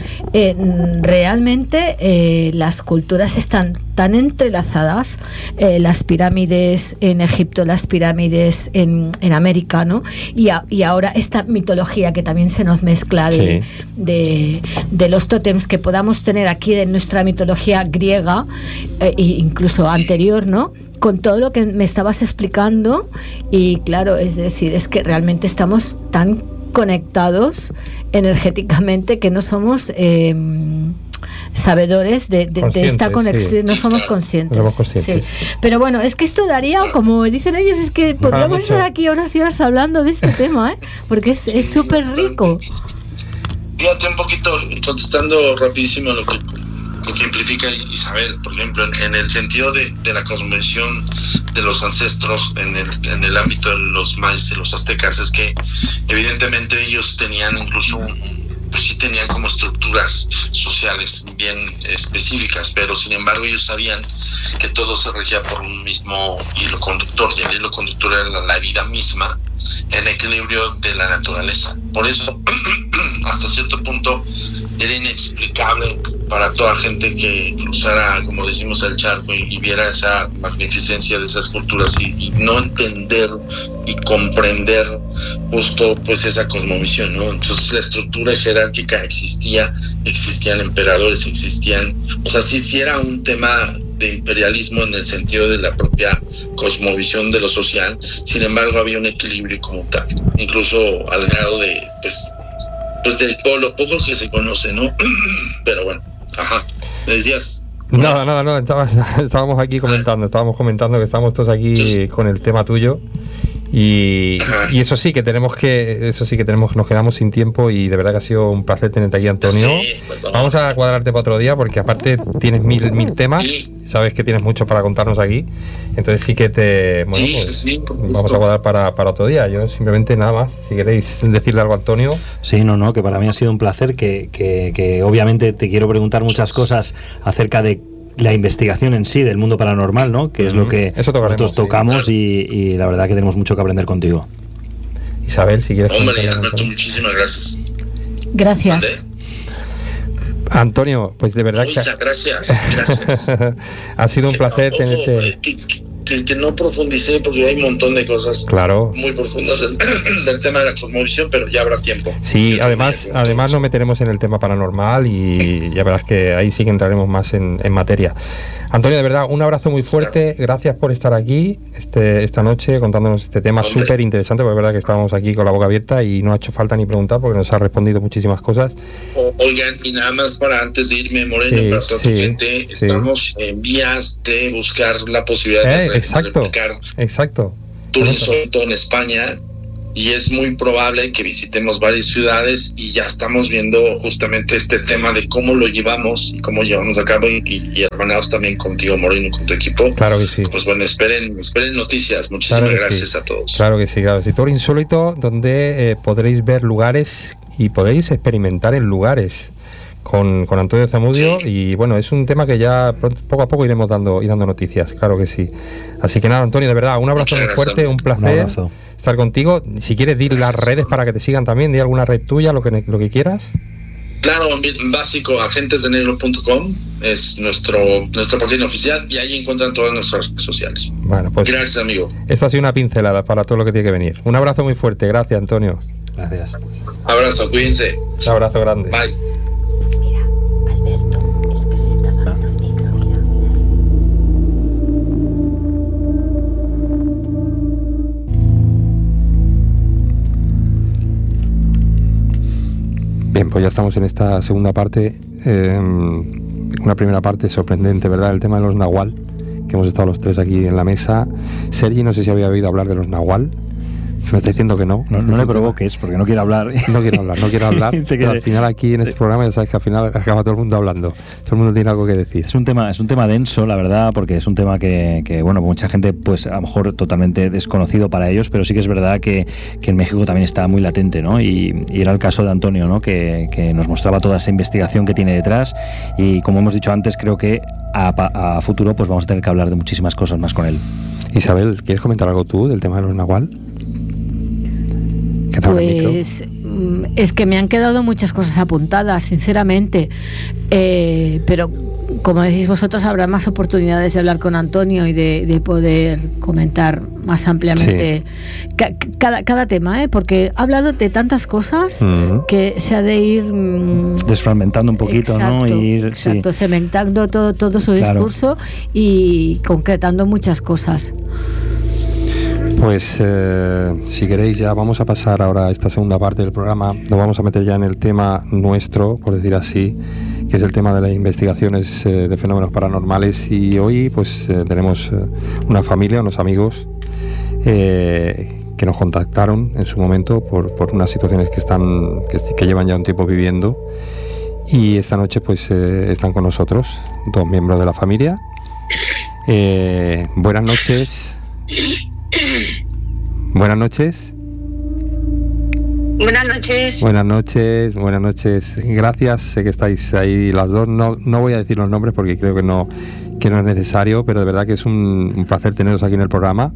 realmente las culturas están tan entrelazadas, las pirámides en Egipto, las pirámides en América, ¿no? Y ahora esta mitología que también se nos mezcla de los tótems que podamos tener aquí de nuestra mitología griega e incluso anterior, ¿no? Con todo lo que me estabas explicando, y claro, es decir, es que realmente estamos tan conectados energéticamente que no somos sabedores de esta conexión, no somos conscientes. Sí. Pero bueno, es que esto daría, como dicen ellos, es que podríamos estar aquí horas y horas hablando de este tema, porque es súper rico. Fíjate un poquito, contestando rapidísimo lo que ejemplifica Isabel, por ejemplo, en el sentido de la cosmovisión de los ancestros en el ámbito de los mayas y los aztecas, es que evidentemente ellos tenían incluso pues sí tenían como estructuras sociales bien específicas, pero sin embargo ellos sabían que todo se regía por un mismo hilo conductor, y el hilo conductor era la vida misma en equilibrio de la naturaleza. Por eso hasta cierto punto era inexplicable para toda gente que cruzara, como decimos, el charco y viera esa magnificencia de esas culturas y no entender y comprender justo pues esa cosmovisión, ¿no? Entonces la estructura jerárquica existían emperadores, o sea, sí era un tema de imperialismo en el sentido de la propia cosmovisión de lo social. Sin embargo, había un equilibrio como tal, incluso al grado de pues de lo poco que se conoce, ¿no? Pero bueno, ¿me decías? No, estábamos aquí comentando que estamos todos aquí con el tema tuyo. Y eso sí que nos quedamos sin tiempo, y de verdad que ha sido un placer tenerte aquí, Antonio. Vamos a cuadrarte para otro día, porque aparte tienes mil temas, sabes que tienes mucho para contarnos aquí, entonces sí que vamos a cuadrar para otro día. Yo simplemente nada más, si queréis decirle algo a Antonio. Sí, no, que para mí ha sido un placer, que obviamente te quiero preguntar muchas cosas acerca de la investigación en sí del mundo paranormal, ¿no? Que es lo que nosotros tocamos, y la verdad que tenemos mucho que aprender contigo. Isabel, si quieres. Hombre, Alberto, muchísimas gracias. Gracias. ¿Dónde? Antonio, pues de verdad gracias. ha sido un placer tenerte. que no profundicé porque hay un montón de cosas muy profundas del tema de la cosmovisión, pero ya habrá tiempo. Sí, además nos meteremos en el tema paranormal y ya verás que ahí sí que entraremos más en materia. Antonio, de verdad, un abrazo muy fuerte, gracias por estar aquí esta noche contándonos este tema súper interesante, porque es verdad que estábamos aquí con la boca abierta y no ha hecho falta ni preguntar porque nos ha respondido muchísimas cosas. Oigan, y nada más para antes de irme, Moreno, para toda tu gente, estamos en vías de buscar la posibilidad de replicar tours, sobre todo en España, y es muy probable que visitemos varias ciudades y ya estamos viendo justamente este tema de cómo lo llevamos y cómo llevamos a cabo y hermanados también contigo, Moreno, con tu equipo. Claro que sí. Pues bueno, esperen noticias. Muchísimas gracias a todos. Claro que sí. Tour Insólito, donde podréis ver lugares y podéis experimentar en lugares con Antonio Zamudio, y bueno, es un tema que ya poco a poco iremos dando noticias, claro que sí. Así que nada, Antonio, de verdad, un abrazo muy fuerte, un placer estar contigo. Si quieres, di las redes para que te sigan también, di alguna red tuya, lo que quieras. Claro, básico, agentesdenegro.com es nuestra página oficial y ahí encuentran todas nuestras redes sociales. Bueno, pues gracias, amigo. Esto ha sido una pincelada para todo lo que tiene que venir. Un abrazo muy fuerte, gracias, Antonio. Gracias. Abrazo, cuídense. Un abrazo grande. Bye. Mira, Alberto, es que se está dando el micro, mira. Bien, pues ya estamos en esta segunda parte, una primera parte sorprendente, ¿verdad? El tema de los nahual, que hemos estado los tres aquí en la mesa. Sergi, no sé si había oído hablar de los nahual. Me está diciendo que no. No le provoques, porque no quiere hablar. No quiero hablar. Pero al final aquí en este programa ya sabes que al final acaba todo el mundo hablando. Todo el mundo tiene algo que decir. Es un tema denso, la verdad, porque es un tema que bueno, mucha gente, pues a lo mejor totalmente desconocido para ellos, pero sí que es verdad que en México también está muy latente, ¿no? Y era el caso de Antonio, ¿no? Que nos mostraba toda esa investigación que tiene detrás, y como hemos dicho antes, creo que a futuro pues vamos a tener que hablar de muchísimas cosas más con él. Isabel, ¿quieres comentar algo tú del tema de los nahual? Pues es que me han quedado muchas cosas apuntadas, sinceramente, pero como decís vosotros, habrá más oportunidades de hablar con Antonio y de poder comentar más ampliamente cada tema, porque ha hablado de tantas cosas que se ha de ir desfragmentando un poquito, exacto, ¿no? Exacto, segmentando todo su discurso y concretando muchas cosas. Pues si queréis ya vamos a pasar ahora a esta segunda parte del programa. Nos vamos a meter ya en el tema nuestro, por decir así, que es el tema de las investigaciones de fenómenos paranormales. Y hoy pues tenemos una familia, unos amigos que nos contactaron en su momento por unas situaciones que llevan ya un tiempo viviendo, y esta noche pues están con nosotros dos miembros de la familia. Buenas noches. Buenas noches. Buenas noches. Buenas noches. Gracias, sé que estáis ahí las dos. No voy a decir los nombres porque creo que no es necesario, pero de verdad que es un placer teneros aquí en el programa.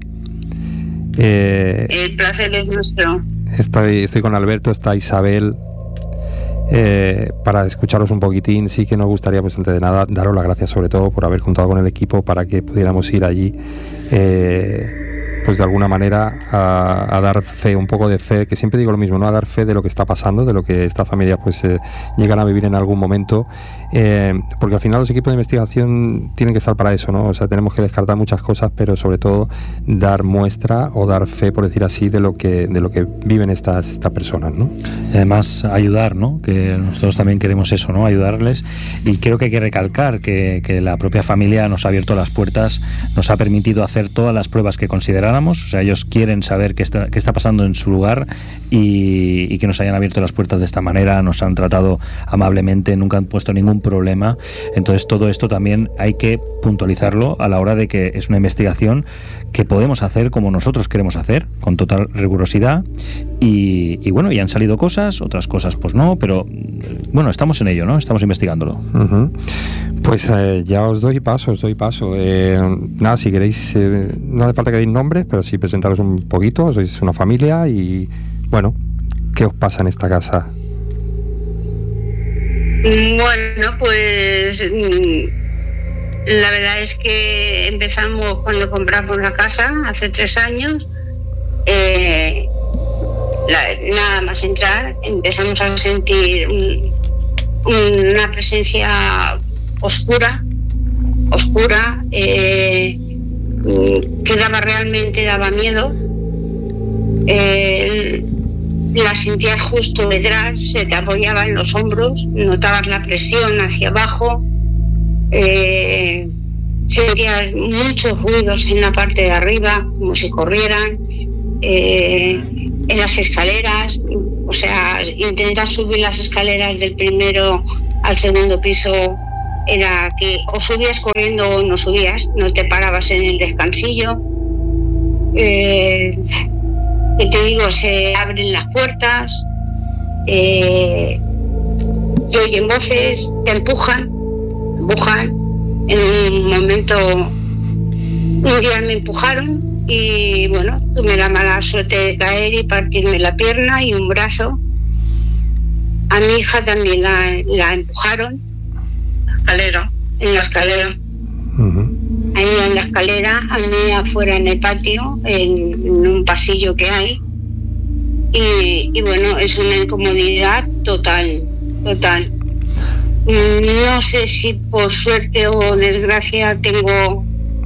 El placer es nuestro. Estoy con Alberto, está Isabel. Para escucharos un poquitín, sí que nos gustaría, pues antes de nada, daros las gracias sobre todo por haber contado con el equipo para que pudiéramos ir allí, pues de alguna manera a dar fe, un poco de fe, que siempre digo lo mismo, ¿no? A dar fe de lo que está pasando, de lo que esta familia pues llegan a vivir en algún momento, porque al final los equipos de investigación tienen que estar para eso, ¿no? O sea, tenemos que descartar muchas cosas, pero sobre todo dar muestra o dar fe, por decir así, de lo que viven estas personas, ¿no? Y además ayudar, ¿no? Que nosotros también queremos eso, ¿no? Ayudarles, y creo que hay que recalcar que la propia familia nos ha abierto las puertas, nos ha permitido hacer todas las pruebas que consideráramos. O sea, ellos quieren saber qué está pasando en su lugar, y que nos hayan abierto las puertas de esta manera, nos han tratado amablemente, nunca han puesto ningún problema. Entonces todo esto también hay que puntualizarlo a la hora de que es una investigación que podemos hacer como nosotros queremos hacer, con total rigurosidad, y bueno, y han salido cosas, otras cosas pues no, pero bueno, estamos en ello, ¿no? Estamos investigándolo. Pues ya os doy paso. Nada, si queréis, no hace falta que deis nombres, pero sí presentaros un poquito. Sois una familia y bueno, ¿qué os pasa en esta casa? Bueno, pues La verdad es que empezamos cuando compramos la casa, hace 3 años, nada más entrar, empezamos a sentir una presencia oscura, que daba miedo. La sentías justo detrás, se te apoyaba en los hombros, notabas la presión hacia abajo, sentías muchos ruidos en la parte de arriba, como si corrieran, en las escaleras, o sea, intentar subir las escaleras del primero al segundo piso era que o subías corriendo o no subías, no te parabas en el descansillo. Que te digo, se abren las puertas, se oyen voces, te empujan. En un momento, un día me empujaron y bueno, tuve la mala suerte de caer y partirme la pierna y un brazo. A mi hija también la empujaron en la escalera. Ahí en la escalera, a mí afuera en el patio, en un pasillo que hay, y bueno, es una incomodidad total. No sé si por suerte o desgracia tengo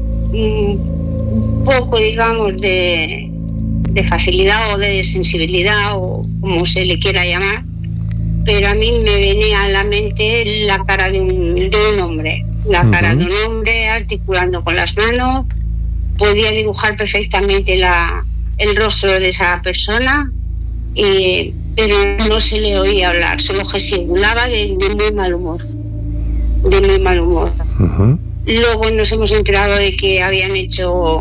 un poco, digamos, de facilidad o de sensibilidad, o como se le quiera llamar, pero a mí me venía a la mente la cara de un hombre. La cara de un hombre articulando con las manos, podía dibujar perfectamente el rostro de esa persona, pero no se le oía hablar, solo gesticulaba de muy mal humor. Luego nos hemos enterado de que habían hecho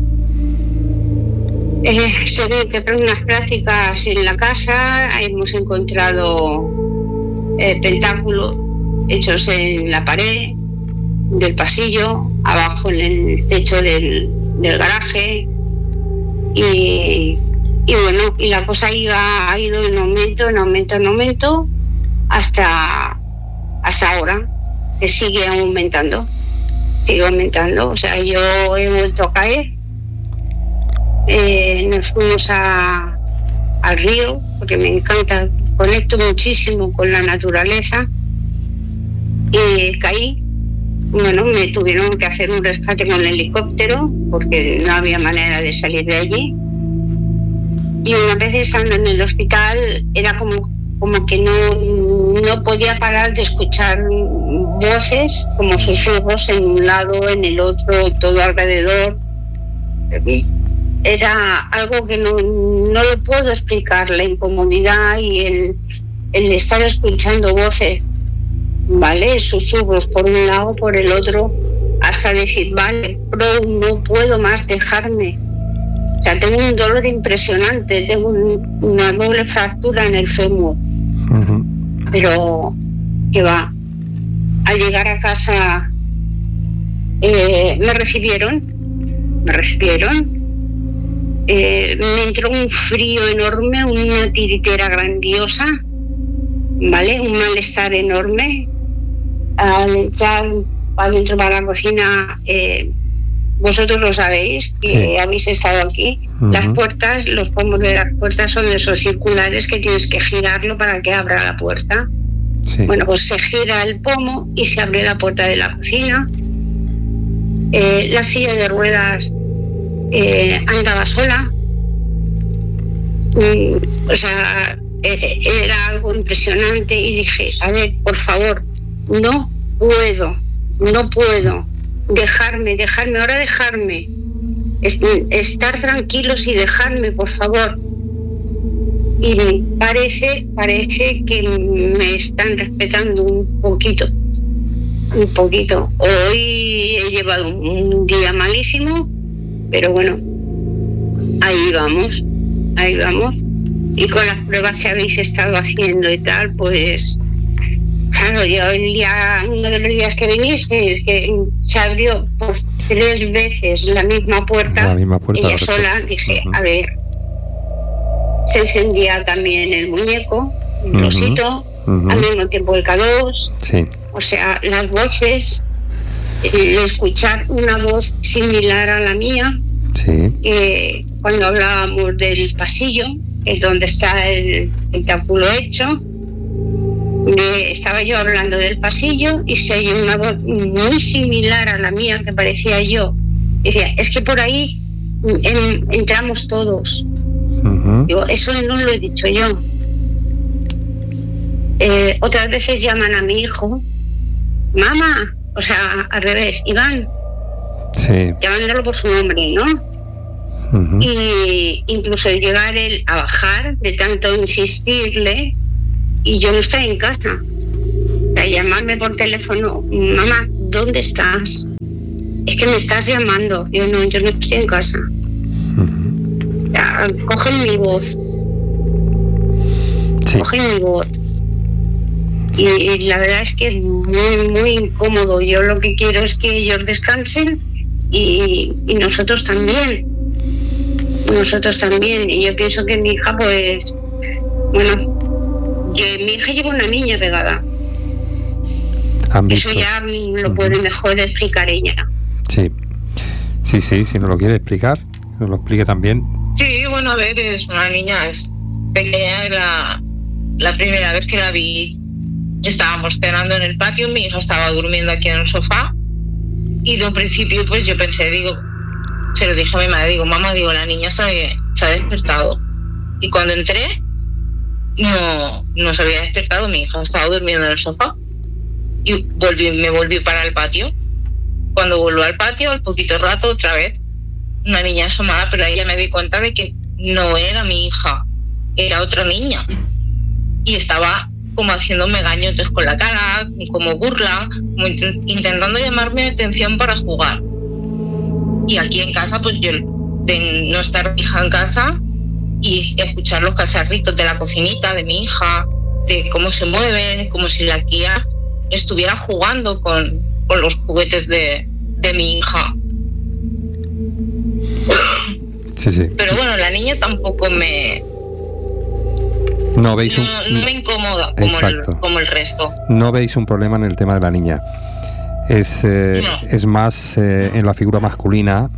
según que unas prácticas en la casa, hemos encontrado pentáculos hechos en la pared del pasillo, abajo en el techo del garaje, y bueno, y la cosa ha ido en aumento hasta ahora, que sigue aumentando, o sea, yo he vuelto a caer, nos fuimos al río, porque me encanta, conecto muchísimo con la naturaleza, y caí. Bueno, me tuvieron que hacer un rescate con el helicóptero porque no había manera de salir de allí. Y una vez estando en el hospital era como que no podía parar de escuchar voces, como susurros en un lado, en el otro, todo alrededor. Era algo que no lo puedo explicar, la incomodidad y el estar escuchando voces, ¿vale? Susurros por un lado, por el otro, hasta decir, vale, no puedo más, dejarme. O sea, tengo un dolor impresionante, tengo una doble fractura en el fémur. Pero, ¿qué va? Al llegar a casa me recibieron. Me entró un frío enorme, una tiritera grandiosa, ¿vale? Un malestar enorme. Al entrar adentro para la cocina, vosotros lo sabéis, que sí, habéis estado aquí. Las puertas, los pomos de las puertas son de esos circulares que tienes que girarlo para que abra la puerta. Sí. Bueno, pues se gira el pomo y se abre la puerta de la cocina. La silla de ruedas andaba sola. O sea, era algo impresionante y dije, a ver, por favor, no puedo dejarme, ahora dejarme, estar tranquilos y dejarme, por favor. Y parece que me están respetando un poquito. Hoy he llevado un día malísimo, pero bueno, ahí vamos. Y con las pruebas que habéis estado haciendo y tal, pues claro, yo uno de los días que viniste, es que se abrió por 3 veces la misma puerta ella sola, dije, a ver, se encendía también el muñeco, el osito, al mismo tiempo el K2, sí. O sea, las voces, escuchar una voz similar a la mía. Sí. Cuando hablábamos del pasillo, es donde está el tentáculo hecho, estaba yo hablando del pasillo y se oye una voz muy similar a la mía, que parecía yo. Decía, es que por ahí entramos todos. Uh-huh. Digo, eso no lo he dicho yo. Otras veces llaman a mi hijo, mamá, o sea, al revés, Iván. Sí. Llamándolo por su nombre, ¿no? Uh-huh. Y incluso llegar él a bajar de tanto insistirle y yo no estoy en casa. O sea, llamarme por teléfono, mamá, ¿dónde estás? Es que me estás llamando. Yo no estoy en casa. Uh-huh. O sea, cogen mi voz. Sí. Cogen mi voz. Y la verdad es que es muy, muy incómodo. Yo lo que quiero es que ellos descansen y nosotros también. Nosotros también. Y yo pienso que mi hija, pues, bueno, que mi hija lleva una niña pegada. Eso ya lo puede mejor explicar ella. Sí, si nos lo quiere explicar, nos lo explique también. Sí, bueno, a ver, es una niña, es pequeña, era la primera vez que la vi. Estábamos cenando en el patio, mi hija estaba durmiendo aquí en el sofá y de un principio pues yo pensé, se lo dije a mi madre, mamá, la niña se ha despertado. Y cuando entré no se había despertado, mi hija estaba durmiendo en el sofá y me volví para el patio. Cuando volví al patio, al poquito rato, otra vez una niña asomada, pero ahí ya me di cuenta de que no era mi hija, era otra niña y estaba como haciéndome gañotes con la cara, como burla, como intentando llamarme la atención para jugar. Y aquí en casa, pues yo, de no estar hija en casa y escuchar los cacharritos de la cocinita de mi hija, de cómo se mueven, como si la Kia estuviera jugando con los juguetes de mi hija. Sí. Pero bueno, la niña tampoco me... No veis no me incomoda como el resto. No veis un problema en el tema de la niña. Es más en la figura masculina.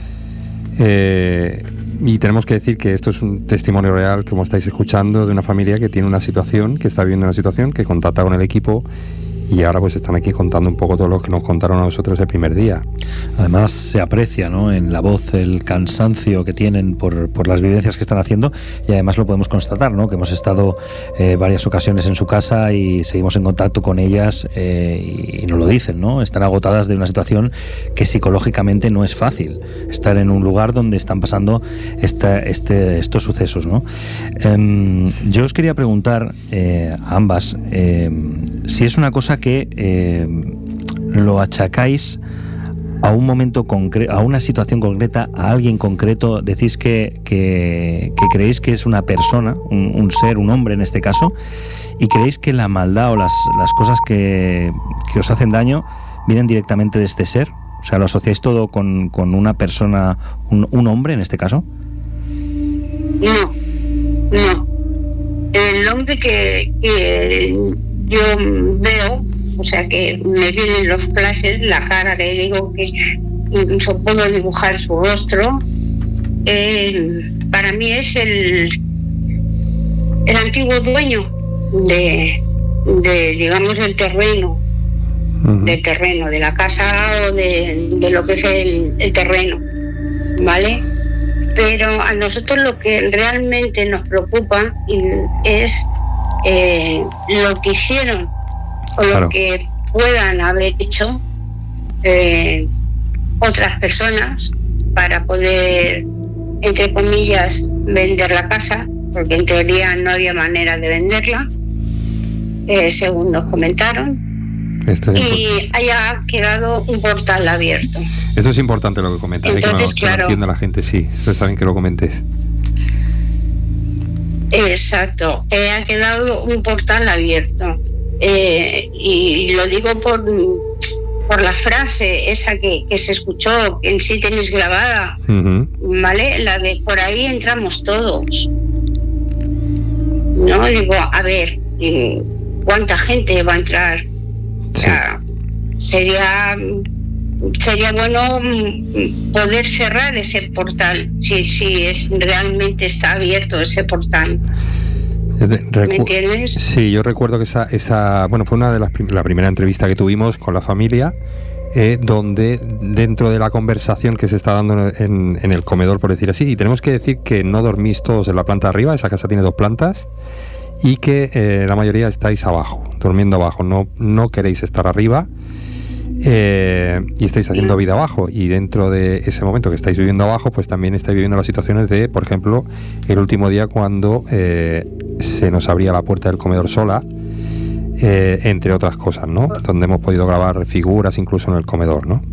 Y tenemos que decir que esto es un testimonio real, como estáis escuchando, de una familia que tiene una situación, que está viviendo una situación, que contacta con el equipo. Y ahora pues están aquí contando un poco todo lo que nos contaron a nosotros el primer día. Además se aprecia, ¿no?, en la voz el cansancio que tienen por las vivencias que están haciendo, y además lo podemos constatar, ¿no?, que hemos estado varias ocasiones en su casa y seguimos en contacto con ellas y nos lo dicen, ¿no? Están agotadas de una situación que psicológicamente no es fácil, estar en un lugar donde están pasando estos sucesos, ¿no? Yo os quería preguntar a ambas si es una cosa que lo achacáis a un momento concreto, a una situación concreta, a alguien concreto. Decís que creéis que es una persona, un ser, un hombre en este caso, y creéis que la maldad o las cosas que os hacen daño vienen directamente de este ser. O sea, ¿lo asociáis todo con una persona, un hombre en este caso? No. El hombre que yo veo, o sea, que me vienen los flashes, la cara, que digo que incluso puedo dibujar su rostro, para mí es el antiguo dueño de digamos, del terreno, uh-huh, del terreno, de la casa o de lo que es el terreno, ¿vale? Pero a nosotros lo que realmente nos preocupa es lo que hicieron o lo que puedan haber hecho otras personas para poder, entre comillas, vender la casa, porque en teoría no había manera de venderla, según nos comentaron. Y haya quedado un portal abierto. Eso es importante lo que comentas. Entonces, que no entienda la gente, sí. Eso está bien que lo comentes. Exacto. Ha quedado un portal abierto. Y lo digo por la frase esa que se escuchó, que en sí tenéis grabada, uh-huh, ¿vale? La de por ahí entramos todos. No, digo, a ver, ¿cuánta gente va a entrar? Sí. O sea, sería sería bueno poder cerrar ese portal, si realmente está abierto ese portal. ¿Me entiendes? Sí, yo recuerdo que esa bueno, fue una de la primera entrevista que tuvimos con la familia, donde dentro de la conversación que se está dando en el comedor, por decir así, y tenemos que decir que no dormís todos en la planta de arriba, esa casa tiene 2 plantas, y que la mayoría estáis abajo, durmiendo abajo, no queréis estar arriba, y estáis haciendo vida abajo, y dentro de ese momento que estáis viviendo abajo, pues también estáis viviendo las situaciones de, por ejemplo, el último día cuando se nos abría la puerta del comedor sola, entre otras cosas, ¿no? Donde hemos podido grabar figuras incluso en el comedor, ¿no?